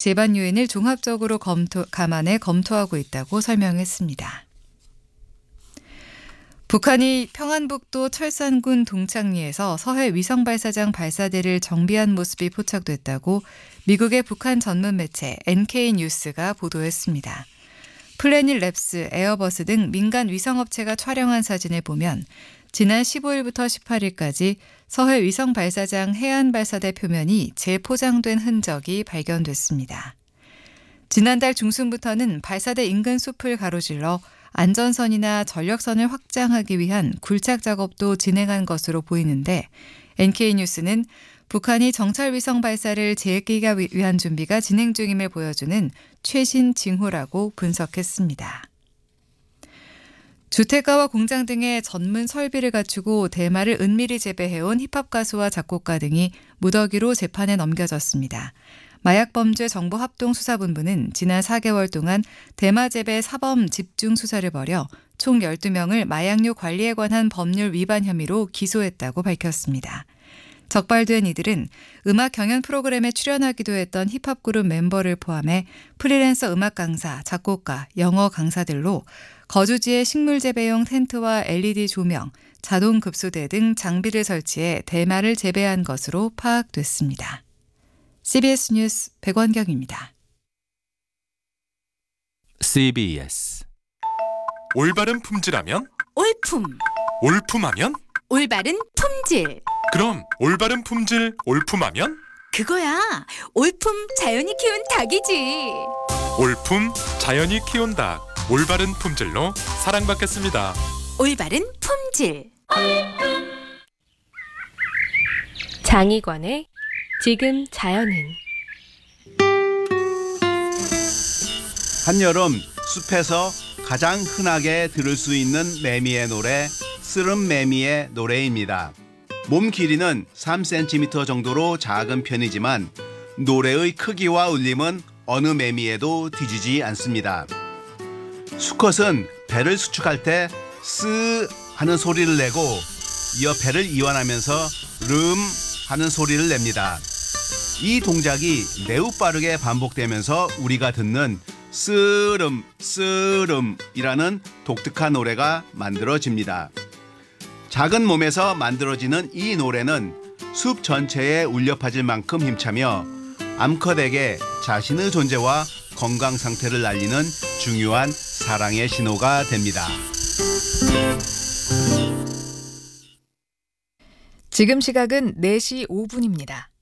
제반 요인을 종합적으로 감안해 검토하고 있다고 설명했습니다. 북한이 평안북도 철산군 동창리에서 서해 위성 발사장 발사대를 정비한 모습이 포착됐다고 미국의 북한 전문 매체 NK뉴스가 보도했습니다. 플래닛 랩스, 에어버스 등 민간 위성업체가 촬영한 사진을 보면 지난 15일부터 18일까지 서해 위성 발사장 해안 발사대 표면이 재포장된 흔적이 발견됐습니다. 지난달 중순부터는 발사대 인근 숲을 가로질러 안전선이나 전력선을 확장하기 위한 굴착 작업도 진행한 것으로 보이는데 NK뉴스는 북한이 정찰위성 발사를 재개하기 위한 준비가 진행 중임을 보여주는 최신 징후라고 분석했습니다. 주택가와 공장 등의 전문 설비를 갖추고 대마를 은밀히 재배해온 힙합 가수와 작곡가 등이 무더기로 재판에 넘겨졌습니다. 마약범죄정보합동수사본부는 지난 4개월 동안 대마 재배 사범 집중 수사를 벌여 총 12명을 마약류 관리에 관한 법률 위반 혐의로 기소했다고 밝혔습니다. 적발된 이들은 음악 경연 프로그램에 출연하기도 했던 힙합 그룹 멤버를 포함해 프리랜서 음악 강사, 작곡가, 영어 강사들로 거주지에 식물 재배용 텐트와 LED 조명, 자동 급수대 등 장비를 설치해 대마를 재배한 것으로 파악됐습니다. CBS 뉴스 백원경입니다. CBS 올바른 품질하면? 올품, 올품하면? 올바른 품질. 그럼 올바른 품질 올품하면? 그거야. 올품 자연이 키운 닭이지. 올품 자연이 키운 닭 올바른 품질로 사랑받겠습니다. 올바른 품질. 장희관의 지금 자연은. 한여름 숲에서 가장 흔하게 들을 수 있는 매미의 노래, 쓰름 매미의 노래입니다. 몸 길이는 3cm 정도로 작은 편이지만 노래의 크기와 울림은 어느 매미에도 뒤지지 않습니다. 수컷은 배를 수축할 때 쓰 하는 소리를 내고 이어 배를 이완하면서 름 하는 소리를 냅니다. 이 동작이 매우 빠르게 반복되면서 우리가 듣는 쓰름 쓰름이라는 독특한 노래가 만들어집니다. 작은 몸에서 만들어지는 이 노래는 숲 전체에 울려 퍼질 만큼 힘차며 암컷에게 자신의 존재와 건강 상태를 알리는 중요한 사랑의 신호가 됩니다. 지금 시각은 4시 5분입니다.